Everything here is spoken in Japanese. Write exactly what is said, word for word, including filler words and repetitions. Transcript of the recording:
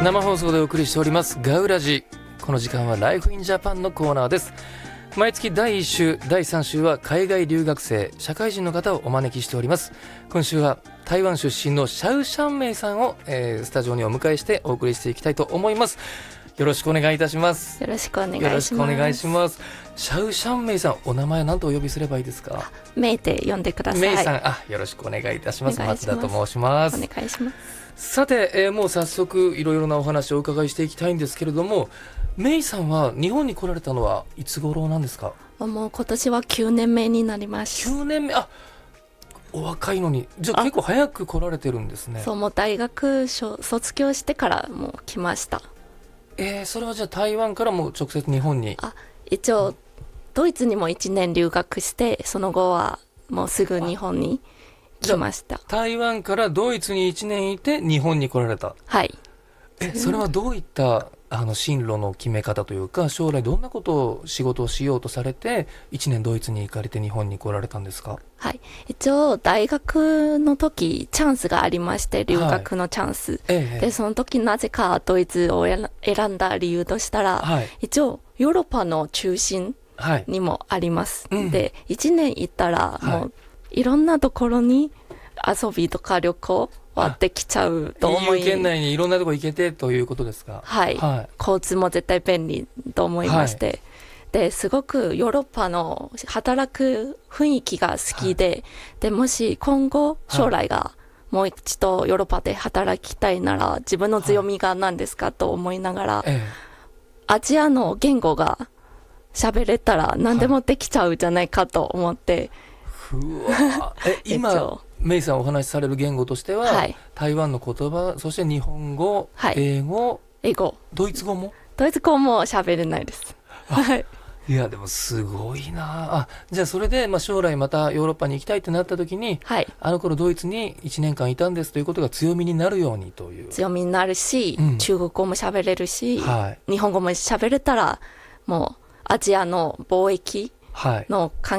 生放送でお送りしておりますガウラジ。この時間はライフインジャパンのコーナーです。毎月だいいっ週だいさん週は海外留学生社会人の方をお招きしております。今週は台湾出身のシャウ・シャンメイさんを、えー、スタジオにお迎えしてお送りしていきたいと思います。よろしくお願いいたします。 よろしくお願いします。 よろしくお願いします。シャウ・シャンメイさん、お名前何とお呼びすればいいですか？ メイで呼んでください。 メイさん、あ、よろしくお願いいたします。松田と申します。 お願いします。 さて、えー、もう早速いろいろなお話をお伺いしていきたいんですけれども、メイさんは日本に来られたのはいつ頃なんですか？ もう今年はきゅうねんめになります。 きゅうねんめ、あ、お若いのに、じゃあ結構早く来られてるんですね。 そう、もう大学卒業してからもう来ました。 えー、それはじゃあ台湾からもう直接日本に？ あ、一応ドイツにもいちねん留学して、その後はもうすぐ日本に来ました。 台湾からドイツにいちねんいて日本に来られた？ はい。 え、それはどういったあの進路の決め方というか、将来どんなことを仕事をしようとされていちねんドイツに行かれて日本に来られたんですか？ はい、一応大学の時チャンスがありまして、留学のチャンス、はい、ええ、でその時なぜかドイツを選んだ理由としたら、はい、一応ヨーロッパの中心にもあります、はい、で、うん、いちねん行ったらもういろんなところに遊びとか旅行はできちゃうと思い、 イーユー 圏内にいろんなとこ行けてということですか？ はい、はい、交通も絶対便利と思いまして、はい、ですごくヨーロッパの働く雰囲気が好きで、はい、でもし今後将来がもう一度ヨーロッパで働きたいなら、自分の強みが何ですかと思いながら、はい、アジアの言語が喋れたら何でもできちゃうじゃないかと思って、 はい、うわえ今メイさんお話しされる言語としては、はい、台湾の言葉、そして日本語、はい、英語、 英語、 ドイツ語も？ ドイツ語も喋れないです。はい。 いやでもすごいなあ。じゃあそれで、まあ、将来またヨーロッパに行きたいってなった時に、はい、あの頃ドイツにいちねんかんいたんですということが強みになるようにという。 強みになるし、うん、中国語も喋れるし、 はい、 日本語も喋れたらもうアジアの貿易の関